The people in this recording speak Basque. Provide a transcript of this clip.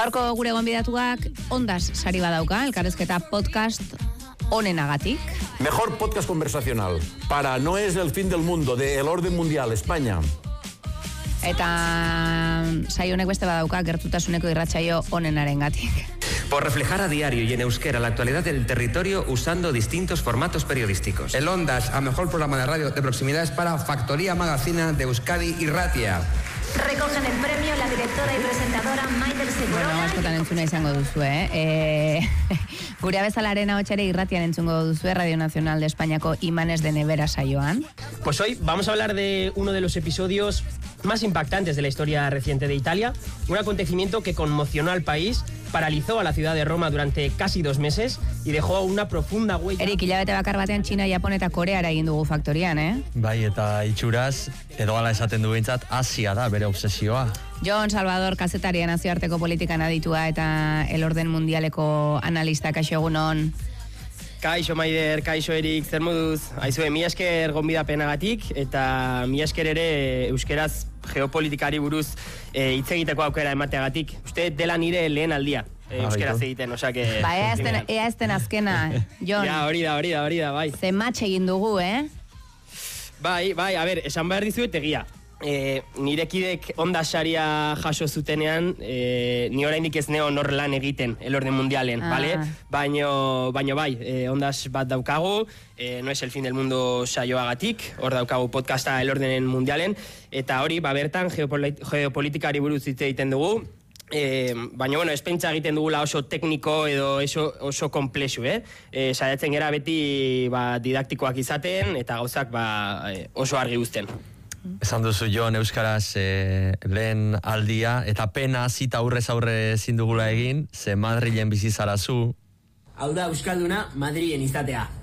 Gaurko gure gonbidatuak Ondas sari badauka, elkarrezketa podcast onenagatik. Mejor podcast conversacional para No es el fin del mundo, de El Orden Mundial, España. Eta saio honek beste badauka gertutasuneko irratsaio onenarengatik. Por reflejar a diario y en euskera la actualidad del territorio usando distintos formatos periodísticos. El Ondas, a mejor programa de radio de proximidad, es para Factoría Magazina de Euskadi y Ratia. Recogen el premio la directora y presentadora Maider Segurona. Bueno, askotan entzuna izango duzu, Gure abezalaren ahotsare irratian entzungo duzu, Radio Nacional de Españako Imanes de Nevera saioan. Pues hoy vamos a hablar de uno de los episodios más impactantes de la historia reciente de Italia, un acontecimiento que conmocionó al país, paralizó a la ciudad de Roma durante casi 2 meses y dejó una profunda huella. Erik, hilabete bakar batean China, Japon eta Koreara egin dugu faktorian, Bai, eta itxuraz, edo ala esaten du behintzat, Asia da bere obsesioa. Jon Salvador, kazetaria, nazioarteko politikan aditua eta El Orden Mundialeko analista, kaixo egunon. Kaixo Maider, kaixo Erik, zer moduz? Aizue, mi esker gonbidapenagatik eta mi esker ere euskeraz geopolitikari buruz hitz egiteko aukera emateagatik. Uste dela nire lehen aldia euskeraz egiten, osake... Ba, ea ezten azkena, Jon. Ja, hori da, bai. Ze matxe egin dugu, Bai, a ber, esan behar dizuet egia. Nire kidek Ondas saria jaso zutenean, ni oraindik ez neo nor lan egiten El Orden Mundialen, bale? Baino bai, Ondas bat daukagu, No es el fin del mundo saioagatik, hor daukagu podcasta El Orden Mundialen, eta hori, bertan geopolitikari buruz hitz egiten dugu, baina, bueno, ez pentsa egiten dugula oso tekniko edo oso komplexu, saiatzen gera beti didaktikoak izaten, eta gauzak oso argi uzten. Esan duzu Jon euskaraz lehen aldia, eta pena zita aurrez aurre ezin dugula egin, ze Madrilen bizi zara zu. Hau da euskalduna Madrilen izatea.